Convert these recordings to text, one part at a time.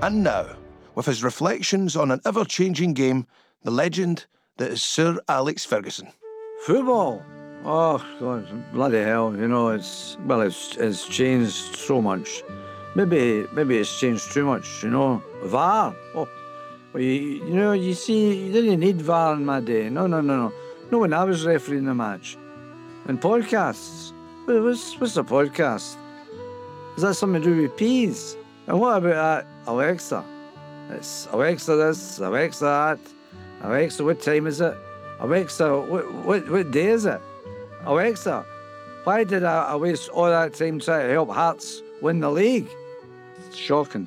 And now, with his reflections on an ever-changing game, the legend that is Sir Alex Ferguson. Football? Oh, God, bloody hell, you know, it's changed so much. Maybe it's changed too much, you know. VAR? Oh, well, you see, you didn't need VAR in my day. No. No, when I was refereeing the match. And podcasts? What's a podcast? Is that something to do with peas? And what about that Alexa? It's Alexa this, Alexa that. Alexa, what time is it? Alexa, what day is it? Alexa, why did I waste all that time trying to help Hearts win the league? Shocking.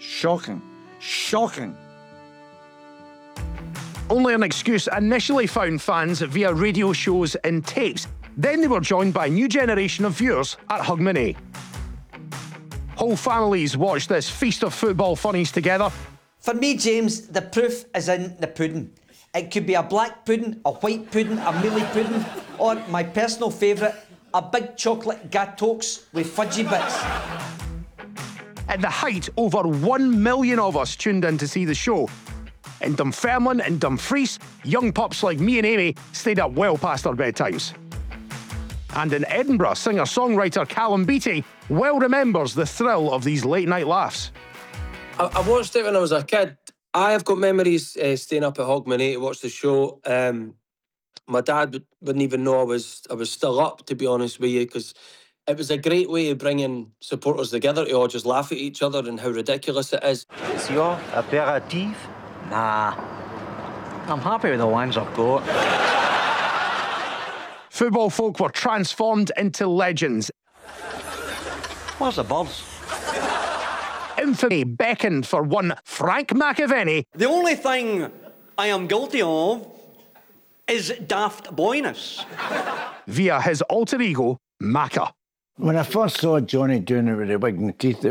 Only an excuse initially found fans via radio shows and tapes. Then they were joined by a new generation of viewers at Hogmanay. Whole families watched this feast of football funnies together. For me, James, the proof is in the pudding. It could be a black pudding, a white pudding, a mealie pudding, or my personal favourite, a big chocolate gâteaux with fudgy bits. At the height, over 1 million of us tuned in to see the show. In Dunfermline and Dumfries, young pups like me and Amy stayed up well past their bedtimes. And in Edinburgh, singer-songwriter Callum Beattie well remembers the thrill of these late-night laughs. I watched it when I was a kid. I've got memories staying up at Hogmanay to watch the show. My dad wouldn't even know I was still up, to be honest with you, because it was a great way of bringing supporters together to all just laugh at each other and how ridiculous it is. Is your aperitif? Nah. I'm happy with the ones I've got. Football folk were transformed into legends. Where's the birds? Infamy beckoned for one Frank McAvenny. The only thing I am guilty of is daft boyness. Via his alter ego, Macca. When I first saw Johnny doing it with the wig and the teeth,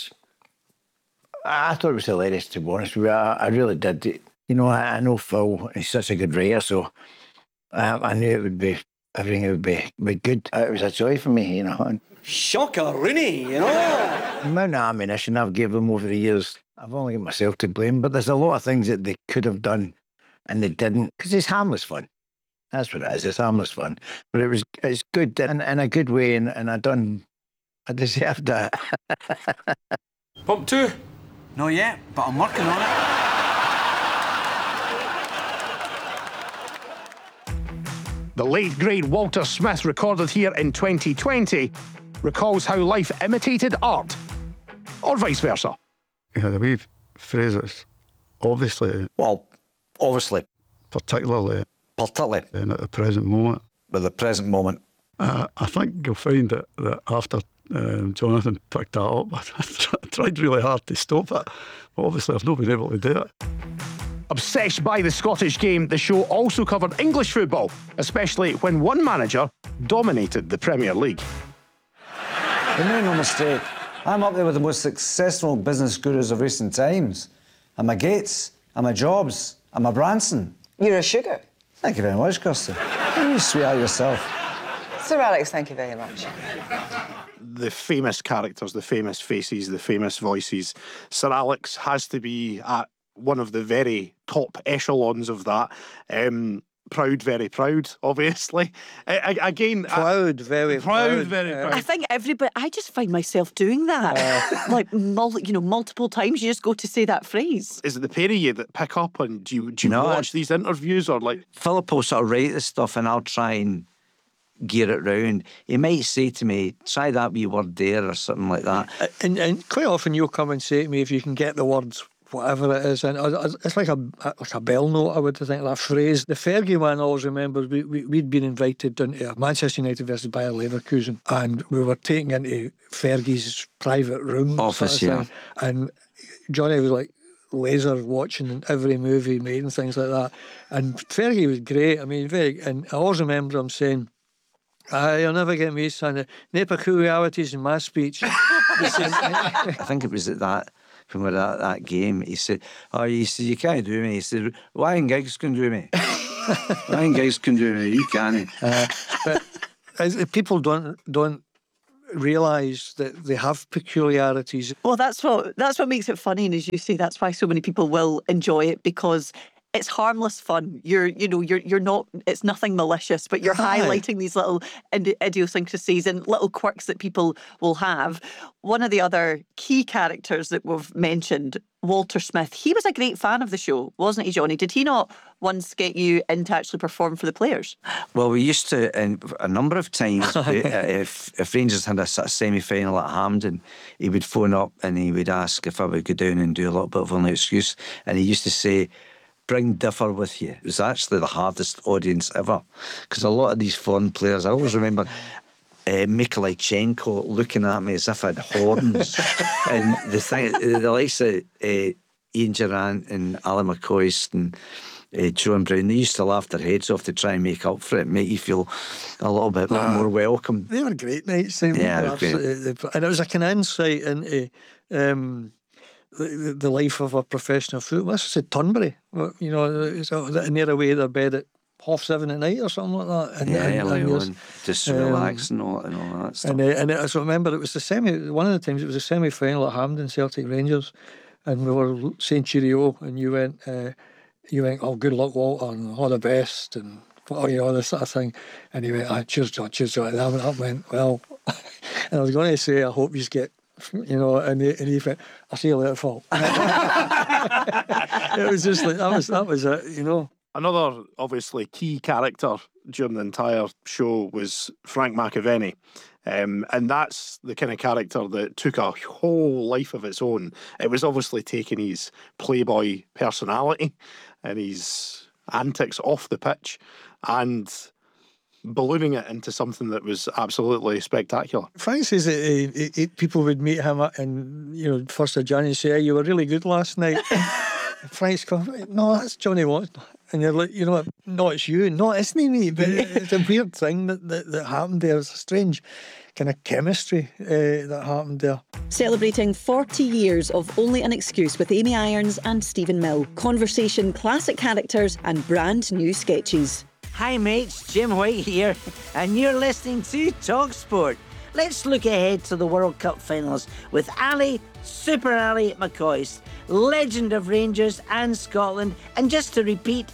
I thought it was hilarious, to be honest with you. I really did. You know, I know Phil, he's such a good writer, so I knew everything would be good. It was a joy for me, you know. And Shocker, Rooney, you know. the amount of ammunition I've given them over the years, I've only got myself to blame, but there's a lot of things that they could have done and they didn't, because it's harmless fun. That's what it is, it's harmless fun. But it's good in a good way, and I deserved that. Pump 2? Not yet, but I'm working on it. The late, great Walter Smith, recorded here in 2020, recalls how life imitated art, or vice versa. Yeah, the wee phrases, obviously, particularly and at the present moment. But the present moment. I think you'll find that after Jonathan picked that up, I tried really hard to stop it, but obviously I've not been able to do it. Obsessed by the Scottish game, the show also covered English football, especially when one manager dominated the Premier League. But make no mistake, I'm up there with the most successful business gurus of recent times. I'm a Gates, I'm a Jobs, I'm a Branson. You're a sugar. Thank you very much, Kirsty. You sweetheart yourself. Sir Alex, thank you very much. The famous characters, the famous faces, the famous voices. Sir Alex has to be at one of the very top echelons of that. Proud, very proud, obviously. Again... Very proud. I think everybody... I just find myself doing that. Multiple times you just go to say that phrase. Is it the pair of you that pick up and do you watch these interviews, or like... Philip will sort of write the stuff and I'll try and gear it round. He might say to me, try that wee word there or something like that. And quite often you'll come and say to me, if you can get the words, whatever it is, and it's like a bell note, I would think, that phrase. The Fergie one I always remember, we'd been invited down to Manchester United versus Bayer Leverkusen, and we were taken into Fergie's private room. Office, yeah. And Johnny was like laser watching every movie he made and things like that. And Fergie was great. I mean, and I always remember him saying, you'll never get me, son. No peculiarities in my speech. I think it was at that, from that game, he said, you can't do me. He said, Ryan Giggs can do me. Ryan Giggs can do me, you can't. But people don't realise that they have peculiarities. Well, that's what makes it funny, and as you say, that's why so many people will enjoy it, because it's harmless fun. You're not. It's nothing malicious, but you're highlighting these little idiosyncrasies and little quirks that people will have. One of the other key characters that we've mentioned, Walter Smith. He was a great fan of the show, wasn't he, Johnny? Did he not once get you in to actually perform for the players? Well, we used to, a number of times, if Rangers had a sort of semi-final at Hampden, he would phone up and he would ask if I would go down and do a little bit of an excuse, and he used to say, bring Differ with you. It was actually the hardest audience ever, because a lot of these foreign players, I always remember Mikhailichenko looking at me as if I had horns. And the likes of Ian Durrant and Ali McCoist and John Brown, they used to laugh their heads off to try and make up for it, make you feel a little bit more welcome. They were great nights. Yeah, and it was a kind of insight into the life of a professional footballer. This was at Turnberry, you know, near away their bed at 7:30 at night or something like that. And just relax and all that stuff. And I remember it was one of the times it was a semi-final at Hampden, Celtic Rangers, and we were saying cheerio, and you went, oh, good luck, Walter, and all the best, and this sort of thing. And he went, cheers, John, cheers, John. And I went, well, and I was going to say, I hope you get, you know, and he went, I'll see you later, Paul. It was just like, that was it, you know. Another, obviously, key character during the entire show was Frank McAvennie. And that's the kind of character that took a whole life of its own. It was obviously taking his playboy personality and his antics off the pitch and ballooning it into something that was absolutely spectacular. Frank says that people would meet him and, you know, 1st of January and say, hey, you were really good last night. Frank's going, no, that's Johnny Watson. And you're like, you know what, no, it's you. No, it's not me. But it's a weird thing that happened there. It's a strange kind of chemistry that happened there. Celebrating 40 years of Only an Excuse with Amy Irons and Stephen Mill. Conversation, classic characters and brand new sketches. Hi mates, Jim White here, and you're listening to TalkSport. Let's look ahead to the World Cup finals with Super Ali McCoist, legend of Rangers and Scotland, and just to repeat,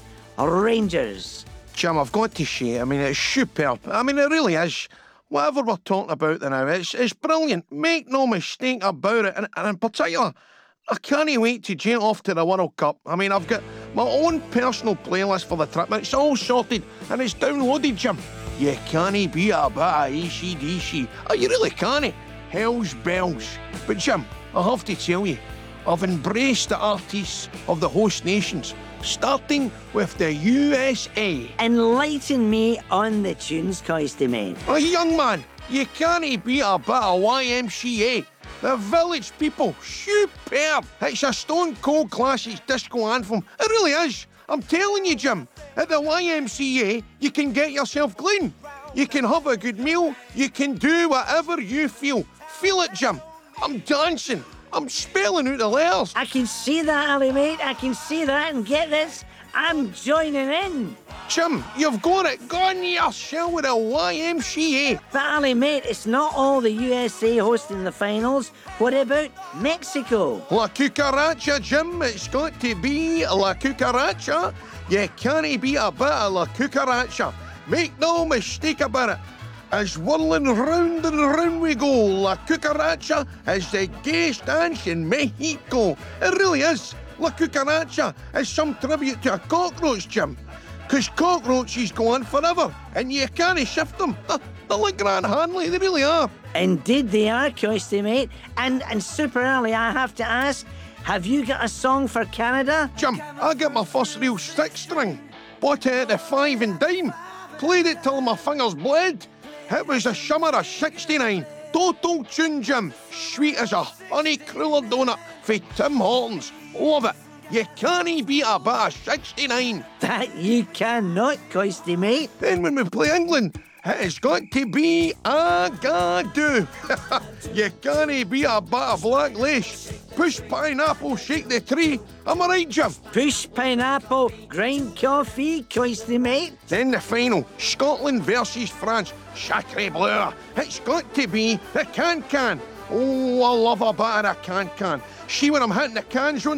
Rangers. Jim, I've got to say, I mean, it's superb. I mean, it really is. Whatever we're talking about now, it's brilliant. Make no mistake about it. And in particular, I can't wait to jet off to the World Cup. I mean, I've got my own personal playlist for the trip. It's all sorted and it's downloaded, Jim. You can't beat a bit of AC/DC. Oh, you really can't. Hell's bells. But Jim, I have to tell you, I've embraced the artists of the host nations, starting with the USA. Enlighten me on the tunes, Coisty, mate. Oh, young man, you can't beat a bit of YMCA. The Village People, superb. It's a stone cold classics disco anthem. It really is. I'm telling you, Jim, at the YMCA, you can get yourself clean. You can have a good meal. You can do whatever you feel. Feel it, Jim. I'm dancing. I'm spelling out the letters. I can see that, Ali, mate. I can see that. And get this, I'm joining in. Jim, you've got it. Go on yourself with the YMCA. But Ali, mate, it's not all the USA hosting the finals. What about Mexico? La Cucaracha, Jim. It's got to be La Cucaracha. You can't beat a bit of La Cucaracha. Make no mistake about it. As whirling round and round we go, La Cucaracha is the gayest dance in Mexico. It really is. La Cucaracha is some tribute to a cockroach, Jim. Because cockroaches go on forever, and you can't shift them. They're like Grant Hanley, they really are. Indeed they are, Coisty, mate. And Super Ali, I have to ask, have you got a song for Canada? Jim, I got my first real six string. Bought it at the 5 and dime. Played it till my fingers bled. It was the summer of '69. Total tune, Jim. Sweet as a honey cruller donut for Tim Hortons. Love it. You can't beat a bit of '69. That you cannot, Coisty, mate. Then when we play England, it has got to be Agadoo. You can't beat a bit of black lace. push pineapple, shake the tree. Am I right, Jeff? Push pineapple, grind coffee, coisty mate. Then the final, Scotland versus France. Sacre bleu. It's got to be the can-can. Oh, I love a bit of a can-can. See when I'm hitting the cans on